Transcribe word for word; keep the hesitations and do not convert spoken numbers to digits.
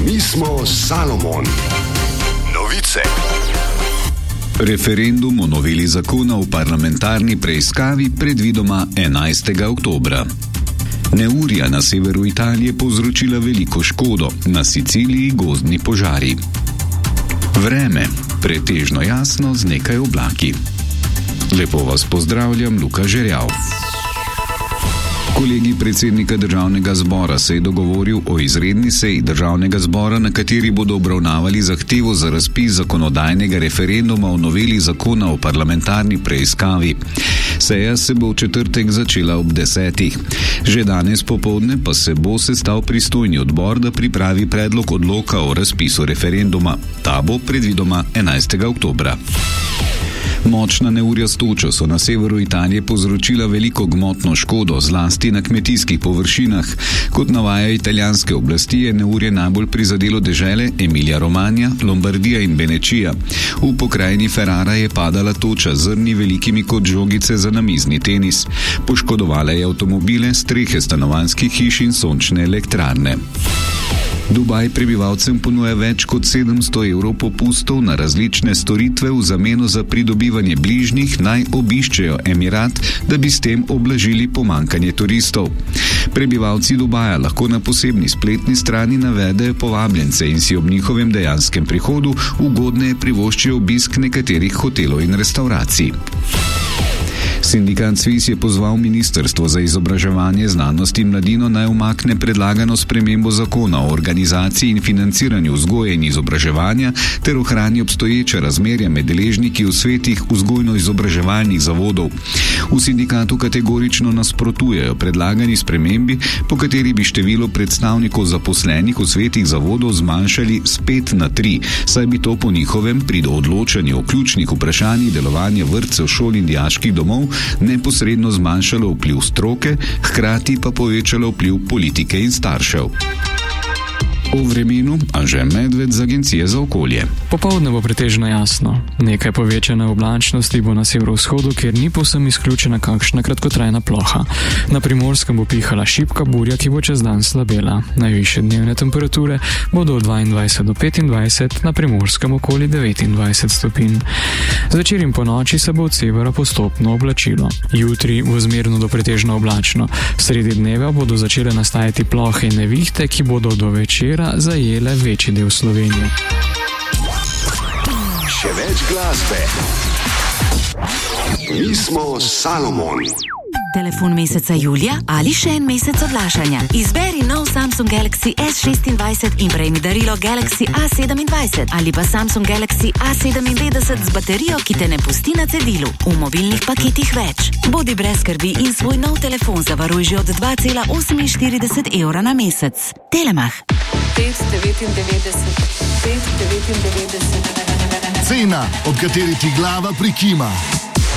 Mi smo Salomon. Novice. Referendum o noveli zakona o parlamentarni preiskavi predvidoma enajstega oktobra. Neurja na severu Italije povzročila veliko škodo, na Siciliji gozdni požari. Vreme, pretežno jasno z nekaj oblaki. Lepo vas pozdravljam, Luka Žerjav. Kolegij predsednika Državnega zbora se je dogovoril o izredni seji Državnega zbora, na kateri bodo obravnavali zahtevo za razpis zakonodajnega referenduma o noveli zakona o parlamentarni preiskavi. Seja se bo v četrtek začela ob desetih. Že danes popoldne pa se bo sestal pristojni odbor, da pripravi predlog odloka o razpisu referenduma. Ta bo predvidoma enajstega oktobra. Močna neurja s točo so na severu Italije povzročila veliko gmotno škodo, zlasti na kmetijskih površinah. Kot navajajo italijanske oblasti, je neurje najbolj prizadelo dežele Emilia Romagna, Lombardija in Benečija. V pokrajini Ferrara je padala toča z zrni velikimi kot žogice za namizni tenis. Poškodovala je avtomobile, strehe stanovanjskih hiš in sončne elektrarne. Dubaj prebivalcem ponuja več kot sedemsto evrov popustov na različne storitve v zameno za pridobivanje bližnjih, naj obiščejo Emirat, da bi s tem oblažili pomanjkanje turistov. Prebivalci Dubaja lahko na posebni spletni strani navedejo povabljence in si ob njihovem dejanskem prihodu ugodneje privoščijo obisk nekaterih hotelov in restavracij. Sindikat SVIZ je pozval Ministrstvo za izobraževanje, znanost in mladino naj umakne predlagano spremembo zakona o organizaciji in financiranju vzgoje in izobraževanja ter ohrani obstoječe razmerja med deležniki v svetih vzgojno-izobraževalnih zavodov. V sindikatu kategorično nasprotujejo predlagani spremembi, po kateri bi število predstavnikov zaposlenih v svetih zavodov zmanjšali z pet na tri, saj bi to po njihovem pri odločanju o ključnih vprašanjih delovanja vrtcev, šol in dijaških domov neposredno zmanjšalo vpliv stroke, hkrati pa povečalo vpliv politike in staršev. O vremenu Anže Medved z Agencije za okolje. Popoldne bo pretežno jasno. Nekaj povečane oblačnosti bo na severovzhodu, kjer ni povsem izključena kakšna kratkotrajna ploha. Na Primorskem bo pihala šibka burja, ki bo čez dan slabela. Najvišje dnevne temperature bodo od dvaindvajset do petindvajset, na Primorskem okoli devetindvajset stopinj. Zvečer in po noči se bo od severa postopno oblačilo. Jutri bo zmerno do pretežno oblačno. Sredi dneva bodo začele nastajati plohe in nevihte, ki bodo do večera zajele večji del Slovenije. Še več glasbe. Mi smo Salomon. Telefon meseca julija ali še en mesec odlašanja. Izberi nov Samsung Galaxy S šestindvajset in prejmi darilo Galaxy A sedemindvajset ali pa Samsung Galaxy A sedeminpetdeset z baterijo, ki te ne pusti na cedilu. V mobilnih paketih več. Bodi brez skrbi in svoj nov telefon zavaruj že od dva cela oseminštirideset evra na mesec. Telemach. pet devetindevetdeset, pet devetindevetdeset. Cena, od katere ti glava prikima.